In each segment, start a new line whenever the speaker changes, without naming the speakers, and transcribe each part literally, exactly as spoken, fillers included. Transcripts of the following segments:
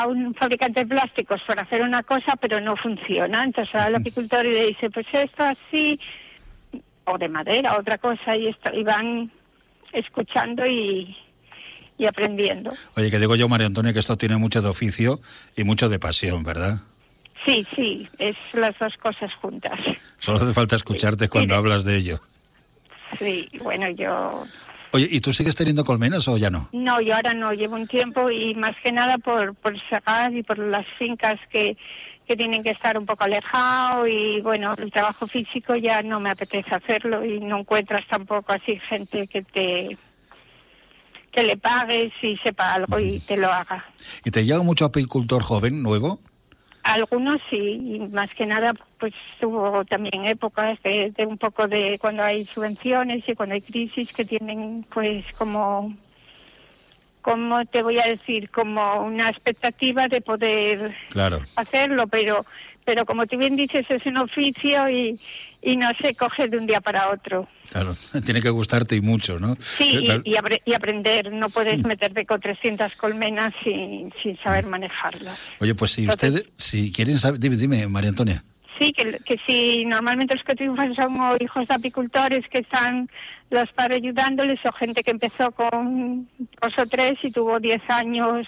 a un fabricante de plásticos para hacer una cosa, pero no funciona. Entonces al apicultor y le dice, pues esto así, o de madera, otra cosa, y, esto, y van escuchando y, y aprendiendo.
Oye, que digo yo, María Antonia, que esto tiene mucho de oficio y mucho de pasión, ¿verdad?
Sí, sí, es las dos cosas juntas.
Solo hace falta escucharte cuando
sí,
hablas de ello.
Sí, bueno, yo...
Oye, ¿y tú sigues teniendo colmenas o ya no?
No, yo ahora no, llevo un tiempo y más que nada por, por Segat y por las fincas que, que tienen que estar un poco alejados y bueno, el trabajo físico ya no me apetece hacerlo y no encuentras tampoco así gente que te que le pagues y sepa algo y te lo haga.
¿Y te llega mucho apicultor joven, nuevo?
Algunos sí, y más que nada pues hubo también épocas de, de un poco de cuando hay subvenciones y cuando hay crisis que tienen pues como, como te voy a decir, como una expectativa de poder
claro.
hacerlo, pero pero como tú bien dices es un oficio y, y no se coge de un día para otro.
Claro, tiene que gustarte y mucho, ¿no?
Sí, y, y, apre- y aprender, no puedes meterte con trescientas colmenas sin, sin saber manejarlas.
Oye, pues si
Entonces,
ustedes, si quieren saber, dime, dime, María Antonia.
Sí, que, que si normalmente los que triunfan son o hijos de apicultores que están los padres ayudándoles o gente que empezó con dos o tres y tuvo diez años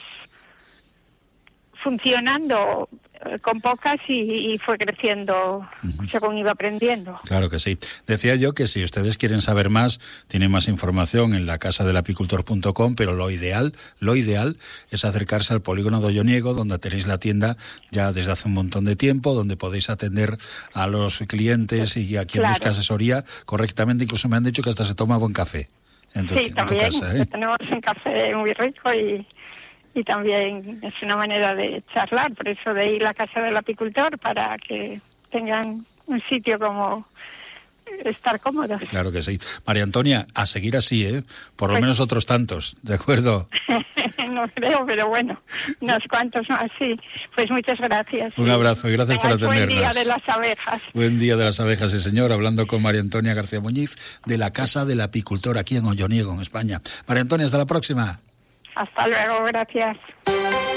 funcionando eh, con pocas y, y fue creciendo uh-huh. según iba aprendiendo.
Claro que sí. Decía yo que si ustedes quieren saber más, tienen más información en la casa del apicultor punto com, pero lo ideal, lo ideal es acercarse al polígono de Olloniego, donde tenéis la tienda ya desde hace un montón de tiempo, donde podéis atender a los clientes y a quien claro. busca asesoría correctamente. Incluso me han dicho que hasta se toma buen café en tu,
sí,
en
también,
tu casa, ¿eh?
Tenemos un café muy rico y... Y también es una manera de charlar, por eso de ir a la casa del apicultor, para que tengan un sitio como estar cómodos.
Claro que sí. María Antonia, a seguir así, ¿eh? Por lo pues, menos otros tantos, ¿de acuerdo?
No creo, pero bueno, unos cuantos más, sí. Pues muchas gracias.
Un abrazo y gracias por atendernos.
Buen día de las abejas.
Buen día de las abejas, sí señor, hablando con María Antonia García Muñiz, de la Casa del Apicultor, aquí en Olloniego, en España. María Antonia, hasta la próxima.
Hasta luego, gracias.